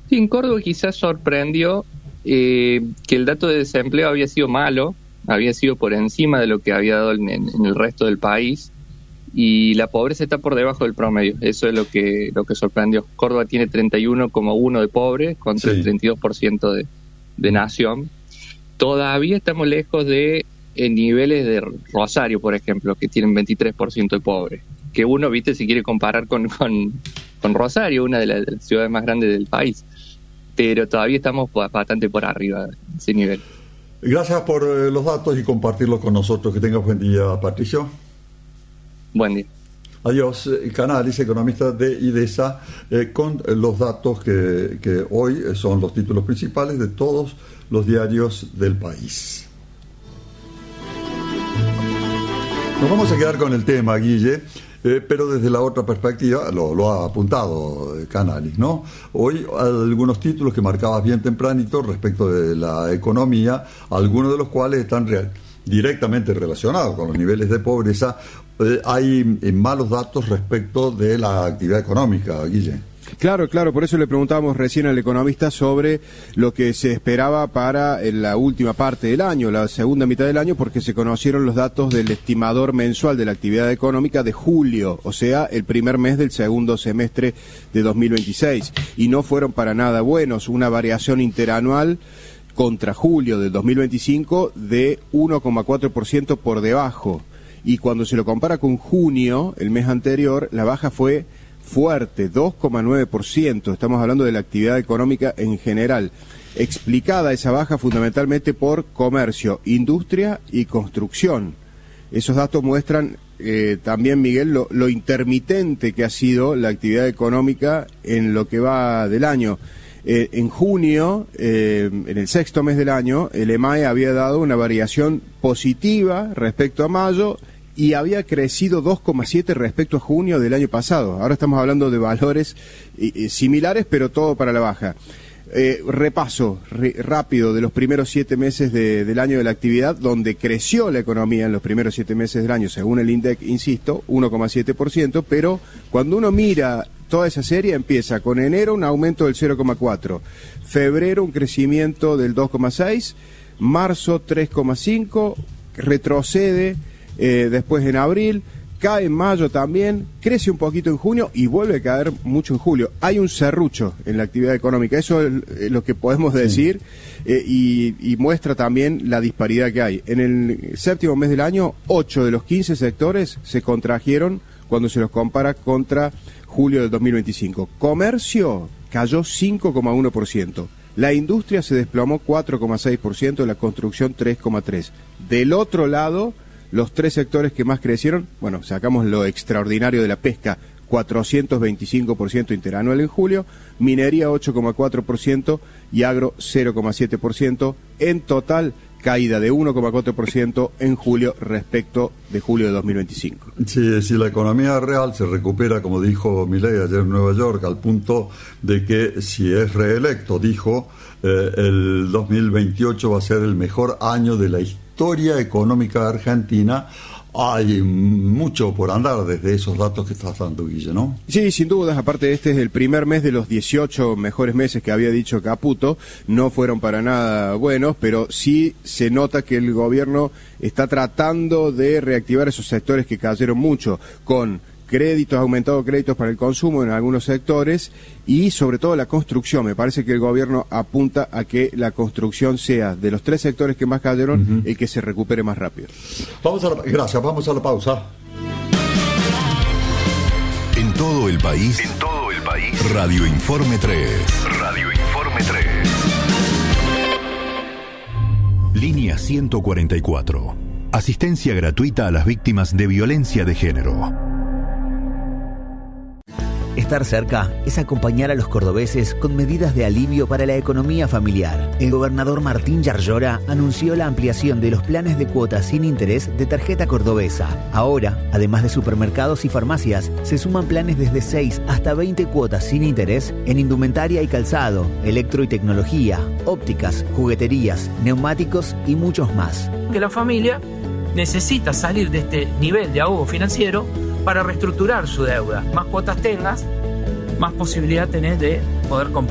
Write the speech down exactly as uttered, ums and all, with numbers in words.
Sí, en Córdoba quizás sorprendió eh, que el dato de desempleo había sido malo, había sido por encima de lo que había dado en, en el resto del país, y la pobreza está por debajo del promedio. Eso es lo que lo que sorprendió. Córdoba tiene treinta y uno coma uno de pobres contra sí. el treinta y dos por ciento de, de nación. Todavía estamos lejos de en niveles de Rosario, por ejemplo, que tienen veintitrés por ciento de pobres. Que uno, viste, si quiere comparar con, con, con Rosario, una de las, de las ciudades más grandes del país. Pero todavía estamos bastante por arriba de ese nivel. Gracias por eh, los datos y compartirlos con nosotros. Que tengas buen día, Patricio. Buen día. Adiós. Canalis, economista de IDESA, eh, con los datos que, que hoy son los títulos principales de todos los diarios del país. Nos vamos a quedar con el tema, Guille, eh, pero desde la otra perspectiva, lo, lo ha apuntado Canalis, ¿no? Hoy algunos títulos que marcabas bien tempranito respecto de la economía, algunos de los cuales están real, directamente relacionados con los niveles de pobreza. Eh, hay eh, malos datos respecto de la actividad económica, Guille. Claro, claro, por eso le preguntábamos recién al economista sobre lo que se esperaba para la última parte del año, la segunda mitad del año, porque se conocieron los datos del estimador mensual de la actividad económica de julio, o sea, el primer mes del segundo semestre de dos mil veintiséis, y no fueron para nada buenos, una variación interanual contra julio del dos mil veinticinco de uno coma cuatro por ciento por debajo, y cuando se lo compara con junio, el mes anterior, la baja fue fuerte, dos coma nueve por ciento. Estamos hablando de la actividad económica en general. Explicada esa baja fundamentalmente por comercio, industria y construcción. Esos datos muestran eh, también, Miguel, lo, lo intermitente que ha sido la actividad económica en lo que va del año. Eh, en junio, eh, en el sexto mes del año, el E M A E había dado una variación positiva respecto a mayo y había crecido dos coma siete respecto a junio del año pasado. Ahora estamos hablando de valores eh, similares, pero todo para la baja. Eh, repaso re, rápido de los primeros siete meses de, del año de la actividad, donde creció la economía en los primeros siete meses del año, según el INDEC, insisto, uno coma siete por ciento, pero cuando uno mira toda esa serie, empieza con enero un aumento del cero coma cuatro, febrero un crecimiento del dos coma seis, marzo tres coma cinco, retrocede eh, después en abril, cae en mayo también, crece un poquito en junio y vuelve a caer mucho en julio. Hay un serrucho en la actividad económica, eso es lo que podemos decir, sí. eh, y, y muestra también la disparidad que hay. En el séptimo mes del año, ocho de los quince sectores se contrajeron cuando se los compara contra julio del dos mil veinticinco. Comercio cayó cinco coma uno por ciento. La industria se desplomó cuatro coma seis por ciento, la construcción tres coma tres por ciento. Del otro lado, los tres sectores que más crecieron, bueno, sacamos lo extraordinario de la pesca, cuatrocientos veinticinco por ciento interanual en julio, minería ocho coma cuatro por ciento y agro cero coma siete por ciento. En total, caída de uno coma cuatro por ciento en julio respecto de julio de dos mil veinticinco. Sí, si la economía real se recupera, como dijo Milei ayer en Nueva York, al punto de que si es reelecto, dijo, eh, el dos mil veintiocho va a ser el mejor año de la historia económica argentina. Hay mucho por andar desde esos datos que estás dando, Guille, ¿no? Sí, sin dudas. Aparte, este es el primer mes de los dieciocho mejores meses que había dicho Caputo. No fueron para nada buenos, pero sí se nota que el gobierno está tratando de reactivar esos sectores que cayeron mucho, con créditos, aumentados créditos para el consumo en algunos sectores y sobre todo la construcción. Me parece que el gobierno apunta a que la construcción sea, de los tres sectores que más cayeron, uh-huh, el que se recupere más rápido. Vamos a la, gracias, vamos a la pausa. En todo el país, en todo el país, Radio Informe tres. Radio Informe tres. Línea ciento cuarenta y cuatro. Asistencia gratuita a las víctimas de violencia de género. Estar cerca es acompañar a los cordobeses con medidas de alivio para la economía familiar. El gobernador Martín Yarlora anunció la ampliación de los planes de cuotas sin interés de tarjeta cordobesa. Ahora, además de supermercados y farmacias, se suman planes desde seis hasta veinte cuotas sin interés en indumentaria y calzado, electro y tecnología, ópticas, jugueterías, neumáticos y muchos más. Que la familia necesita salir de este nivel de ahogo financiero para reestructurar su deuda. Más cuotas tengas, más posibilidad tenés de poder comprar.